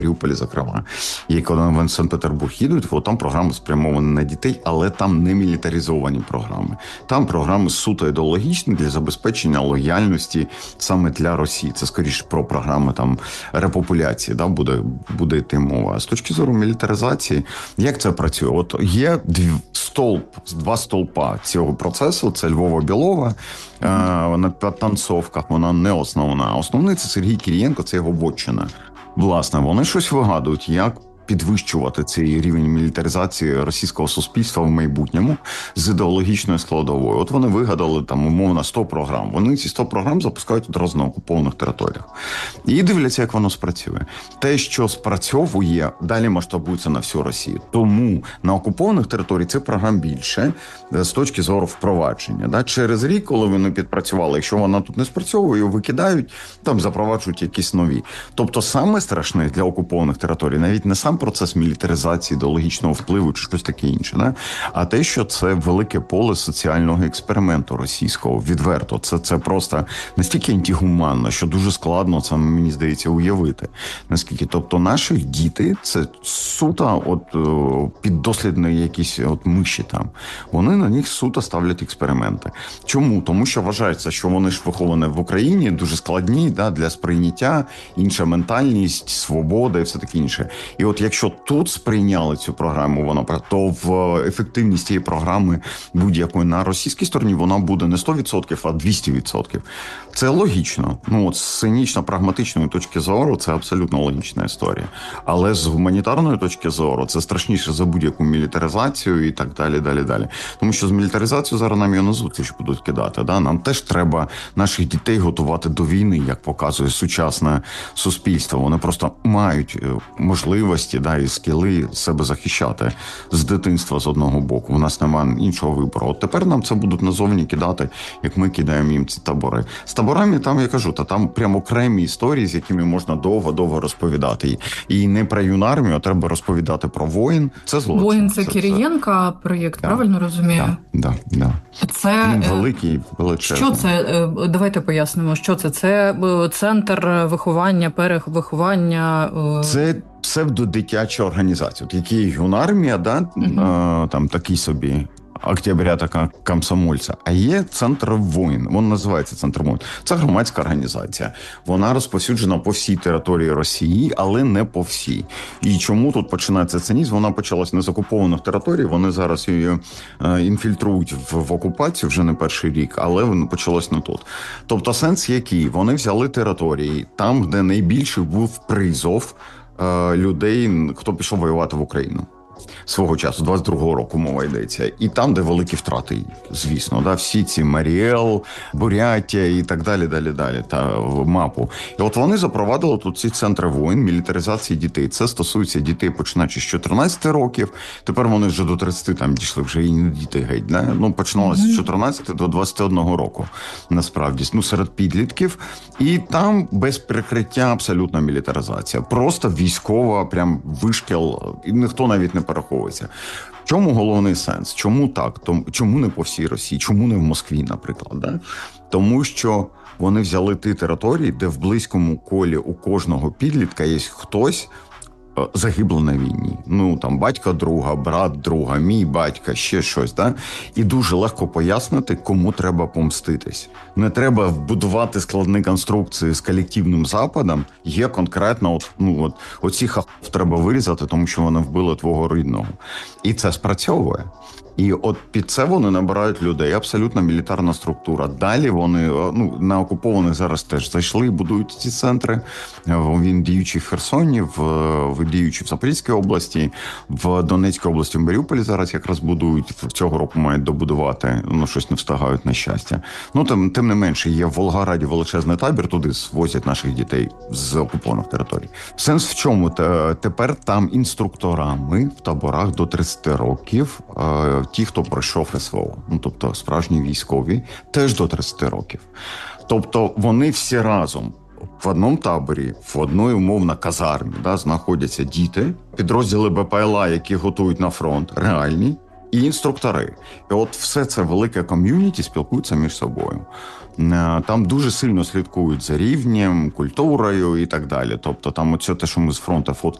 Маріуполі, зокрема. І коли вони в Санкт-Петербург їдуть, там програми спрямовані на дітей, але там не мілітаризовані програми. Там програми суто ідеологічні для забезпечення лояльності саме для Росії. Це, скоріше, про програми там репопуляції, буде йти мова. А з точки зору мілітаризації, як це працює? От є два стовпа цього процесу, це Львова-Білова, на танцовках, вона не основна. Основний – це Сергій Кирієнко, це його вотчина. Власне, вони щось вигадують, як підвищувати цей рівень мілітаризації російського суспільства в майбутньому з ідеологічною складовою. От вони вигадали там умовно 100 програм. Вони ці 100 програм запускають одразу на окупованих територіях. І дивляться, як воно спрацює. Те, що спрацьовує, далі масштабується на всю Росію. Тому на окупованих територіях цих програм більше з точки зору впровадження. Через рік, коли вони підпрацювали, якщо вона тут не спрацьовує, викидають, там запроваджують якісь нові. Тобто саме страшне для окупованих територій навіть не сам процес мілітаризації, ідеологічного впливу чи щось таке інше, а те, що це велике поле соціального експерименту російського, відверто. Це просто настільки антигуманно, що дуже складно це, мені здається, уявити. Наскільки, тобто, наші діти, це суто піддослідні якісь миші там. Вони на них суто ставлять експерименти. Чому? Тому що вважається, що вони ж виховані в Україні, дуже складні для сприйняття, інша ментальність, свобода і все таке інше. І от якщо тут сприйняли цю програму, то в ефективність цієї програми будь-якої на російській стороні вона буде не 100%, а 200%. Це логічно. З цинічно-прагматичної точки зору це абсолютно логічна історія. Але з гуманітарної точки зору це страшніше за будь-яку мілітаризацію і так далі. Тому що з мілітаризацією зараз нам і на зустріч будуть кидати. Нам теж треба наших дітей готувати до війни, як показує сучасне суспільство. Вони просто мають можливості і скіли себе захищати з дитинства з одного боку. У нас немає іншого вибору. От тепер нам це будуть назовні кидати, як ми кидаємо їм ці табори. З таборами там, я кажу, там прямо окремі історії, з якими можна довго розповідати. І не про юнармію, а треба розповідати про воїн. Це злочин. Воїн – це Кирієнка проєкт, правильно розумію? Так. Це великий, величезний. Що це? Давайте пояснимо, що це. Це центр виховання, перевиховання. Це псевдодитяча організація. От який юнармія, там такий собі Октября така комсомольця. А є центр воїн. Він називається центр воїн. Це громадська організація. Вона розповсюджена по всій території Росії, але не по всій. І чому тут починається цинізм? Вона почалась не з окупованих територій. Вони зараз її інфільтрують в окупацію вже не перший рік, але воно почалось не тут. Тобто сенс який? Вони взяли території там, де найбільший був призов людей, хто пішов воювати в Україну. Свого часу, 22-го року мова йдеться. І там, де великі втрати, звісно. Всі ці Маріел, Бурятія і так далі, та мапу. І от вони запровадили тут ці центри воїн, мілітаризації дітей. Це стосується дітей, починаючи з 14 років. Тепер вони вже до 30 там дійшли, вже і не діти геть. Починалося з 14 до 21 року, насправді. Серед підлітків. І там без прикриття абсолютна мілітаризація. Просто військова, прям вишкіл. І ніхто навіть не переховується. В чому головний сенс? Чому так? Чому не по всій Росії? Чому не в Москві, наприклад? Тому що вони взяли ті території, де в близькому колі у кожного підлітка є хтось загиблий на війні. Батько друга, брат друга, мій батько, ще щось. І дуже легко пояснити, кому треба помститись. Не треба будувати складні конструкції з колективним западом. Є конкретно, оці хахов треба вирізати, тому що вони вбили твого рідного. І це спрацьовує. І от під це вони набирають людей. Абсолютно мілітарна структура. Далі вони на окупованих зараз теж зайшли і будують ці центри. Він діючий в Херсоні, діючий в Запорізькій області, в Донецькій області, в Маріуполі зараз якраз будують. Цього року мають добудувати, щось не встигають, на щастя. Тим не менше, є в Волгограді величезний табір, туди звозять наших дітей з окупованих територій. Сенс в чому? Тепер там інструкторами в таборах до 30 років ті, хто пройшов СВО, тобто справжні військові, теж до 30 років. Тобто вони всі разом в одному таборі, в одній умовно казармі, знаходяться діти, підрозділи БПЛА, які готують на фронт, реальні, і інструктори. І от все це велике ком'юніті спілкуються між собою. Там дуже сильно слідкують за рівнем, культурою і так далі. Тобто там оце те, що ми з фронту